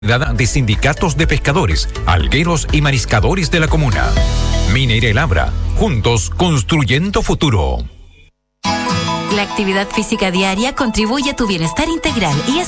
de sindicatos de pescadores, algueros y mariscadores de la comuna. Minería El Abra, juntos construyendo futuro. La actividad física diaria contribuye a tu bienestar integral y es